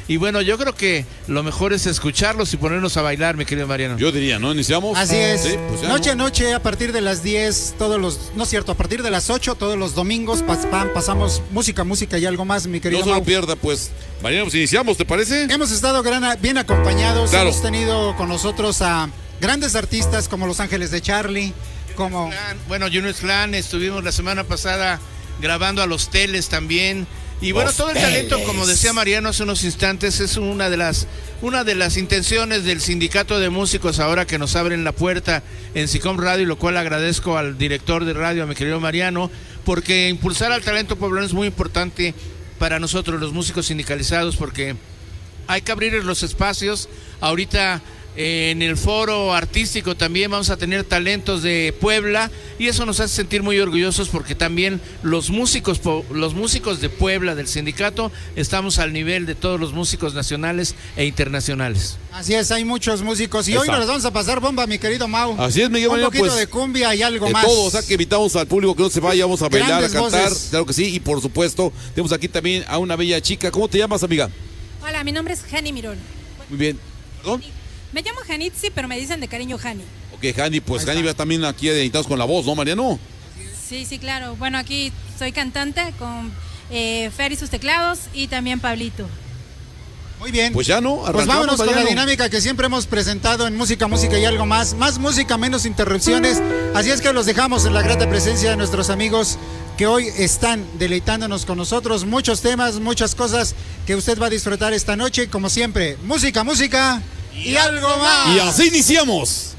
Y bueno, yo creo que lo mejor es escucharlos y ponernos a bailar, mi querido Mariano. Yo diría, ¿no? ¿Iniciamos? Así es. Sí, pues ya, noche a ¿no? noche, a partir de las 10, no es cierto, a partir de las 8, todos los domingos pasamos música y algo más, mi querido No se lo Mau. pierda, pues. Mariano, pues iniciamos, ¿te parece? Hemos estado bien acompañados, Claro. hemos tenido con nosotros a grandes artistas como Los Ángeles de Charlie, como... Bueno, Junior Clan, estuvimos la semana pasada grabando a Los Teles también. Y bueno, Los todo el talento, Teles. como decía Mariano hace unos instantes, es una de las intenciones del sindicato de músicos ahora que nos abren la puerta en SICOM Radio, lo cual agradezco al director de radio, a mi querido Mariano, porque impulsar al talento poblano es muy importante para nosotros, los músicos sindicalizados, porque hay que abrir los espacios. Ahorita en el foro artístico también vamos a tener talentos de Puebla y eso nos hace sentir muy orgullosos porque también los músicos de Puebla del sindicato estamos al nivel de todos los músicos nacionales e internacionales. Así es, hay muchos músicos y Ahí hoy está. nos vamos a pasar bomba, mi querido Mau. Así es, Miguel Un Mariano, poquito pues, de cumbia y algo más. Todo, o sea que invitamos al público que no se vaya, vamos a bailar, Grandes a cantar, voces. claro que sí, y por supuesto, tenemos aquí también a una bella chica. ¿Cómo te llamas, amiga? Hola, mi nombre es Hani Mirón. Muy bien. ¿Perdón? Me llamo Hanitzi, pero me dicen de cariño Hani. Ok, Hani, pues Hani va también aquí editados con la voz, ¿no, Mariano? Sí, sí, claro. Bueno, aquí soy cantante con Fer y sus teclados y también Pablito. Muy bien. Pues ya, ¿no? Pues Arrancamos, vámonos con la Mariano. dinámica que siempre hemos presentado en música y algo más. Más música, menos interrupciones. Así es que los dejamos en la grata presencia de nuestros amigos que hoy están deleitándonos con nosotros. Muchos temas, muchas cosas que usted va a disfrutar esta noche. Como siempre, música y algo más. Y así iniciamos.